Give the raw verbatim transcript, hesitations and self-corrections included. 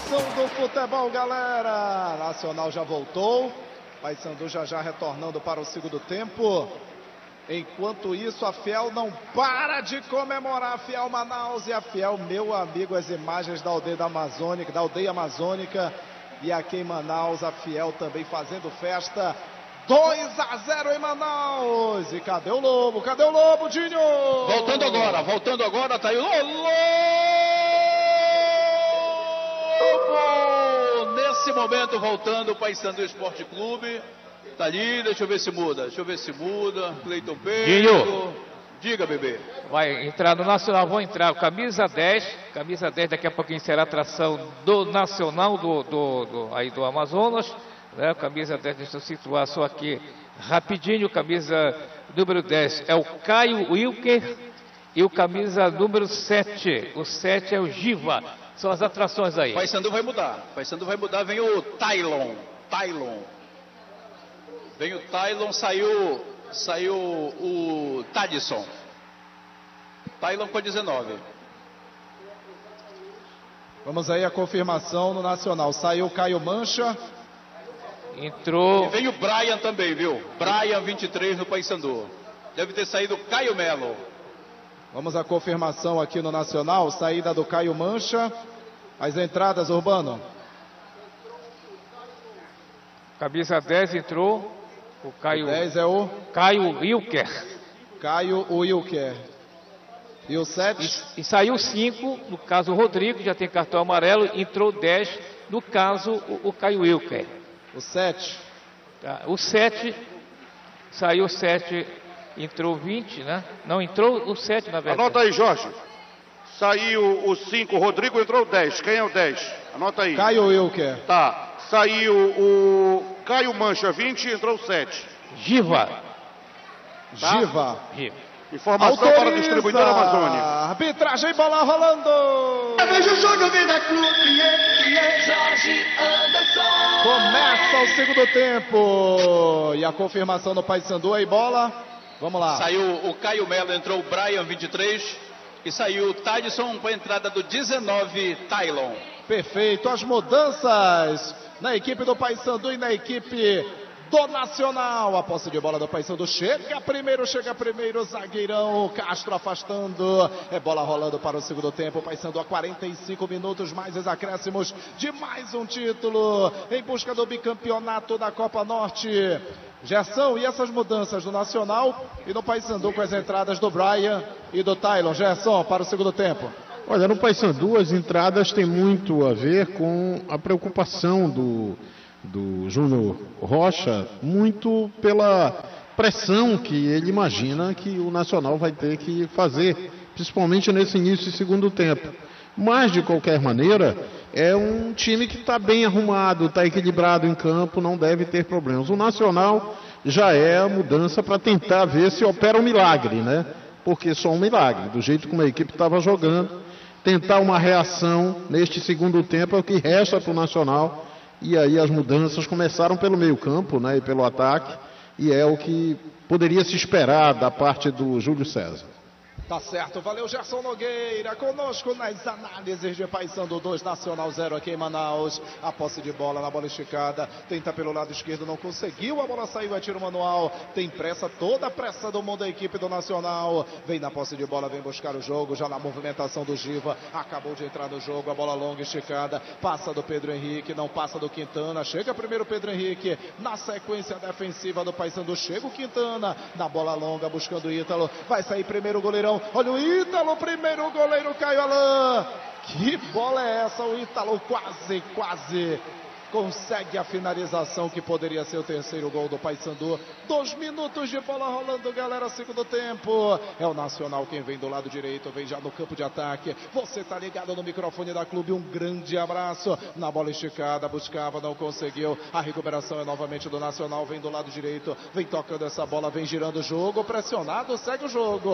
emoção do futebol, galera. Nacional já voltou. Paysandu já já retornando para o segundo tempo. Enquanto isso, a Fiel não para de comemorar. A Fiel Manaus e a Fiel, meu amigo, as imagens da aldeia da Amazônica, da aldeia amazônica. E aqui em Manaus, a Fiel também fazendo festa. dois a zero em Manaus. E cadê o Lobo? Cadê o Lobo, Dinho? Voltando agora, voltando agora, tá aí o Lobo! Nesse momento, voltando o Paysandu Esporte Clube. Tá ali, deixa eu ver se muda, deixa eu ver se muda. Cleiton Pedro. Diga, bebê. Vai entrar no Nacional, vão entrar o camisa dez. Camisa dez, daqui a pouquinho será a atração do Nacional do, do, do, aí do Amazonas. Né? Camisa dez, deixa eu situar só aqui rapidinho. Camisa número dez é o Caio Wilker. E o camisa número sete, o sete é o Giva. São as atrações aí. Paysandu vai mudar. Paysandu vai mudar, vem o Tylon. Tylon. Vem o Tylon, saiu, saiu o Tadson. Tylon com dezenove. Vamos aí a confirmação no Nacional. Saiu o Caio Mancha. Entrou. E vem o Brian também, viu? Brian vinte e três no Paysandu. Deve ter saído o Caio Melo. Vamos à confirmação aqui no Nacional. Saída do Caio Mancha. As entradas, Urbano. Camisa dez entrou. O Caio. O dez é o Caio Wilker. Caio Wilker. E o sete? E, e saiu cinco, no caso o Rodrigo, já tem cartão amarelo. Entrou dez, no caso o, o Caio Wilker. O sete. Tá. O sete, saiu o sete, entrou vinte, né? Não, entrou o sete, na verdade. Anota aí, Jorge. Saiu o cinco, Rodrigo, entrou o dez. Quem é o dez? Anota aí. Caio Wilker. Tá. Saiu o Caio Mancha, vinte, entrou o sete. Giva. Tá? Giva. Giva. Informação Autoriza. para a distribuidora Amazônia. Arbitragem, bola rolando. Veja o jogo, Vida Clube, Jorge Anderson. Começa o segundo tempo. E a confirmação no Paysandu aí, bola. Vamos lá. Saiu o Caio Melo, entrou o Brian vinte e três. E saiu o Tadson com a entrada do dezenove, Tylon. Perfeito. As mudanças na equipe do Paysandu e na equipe do Nacional. A posse de bola do Paysandu chega primeiro, chega primeiro, zagueirão Castro afastando, é bola rolando para o segundo tempo. O Paysandu a quarenta e cinco minutos, mais os acréscimos de mais um título, em busca do bicampeonato da Copa Norte. Gerson, e essas mudanças do Nacional e no Paysandu com as entradas do Brian e do Tylon? Gerson, para o segundo tempo. Olha, no Paysandu as entradas têm muito a ver com a preocupação do do Júnior Rocha, muito pela pressão que ele imagina que o Nacional vai ter que fazer, principalmente nesse início de segundo tempo. Mas, de qualquer maneira, é um time que está bem arrumado, está equilibrado em campo, não deve ter problemas. O Nacional já é a mudança para tentar ver se opera um milagre, né? Porque só um milagre, do jeito como a equipe estava jogando, tentar uma reação neste segundo tempo é o que resta para o Nacional. E aí as mudanças começaram pelo meio campo, né, e pelo ataque, e é o que poderia se esperar da parte do Júlio César. Tá certo, valeu Gerson Nogueira, conosco nas análises de Paysandu dois, Nacional zero aqui em Manaus. A posse de bola na bola esticada, tenta pelo lado esquerdo, não conseguiu, a bola saiu, é tiro manual, tem pressa, toda a pressa do mundo da equipe do Nacional. Vem na posse de bola, vem buscar o jogo, já na movimentação do Giva, acabou de entrar no jogo, a bola longa esticada, passa do Pedro Henrique, não passa do Quintana, chega primeiro o Pedro Henrique, na sequência defensiva do Paysandu, chega o Quintana, na bola longa buscando o Ítalo, vai sair primeiro o goleirão. Olha o Ítalo, primeiro goleiro Caio Alain. Que bola é essa? O Ítalo quase, quase consegue a finalização que poderia ser o terceiro gol do Paysandu. Dois minutos de bola rolando, galera, segundo tempo. É o Nacional quem vem do lado direito, vem já no campo de ataque. Você tá ligado no microfone da Clube, um grande abraço. Na bola esticada, buscava, não conseguiu. A recuperação é novamente do Nacional, vem do lado direito, vem tocando essa bola, vem girando o jogo, pressionado, segue o jogo.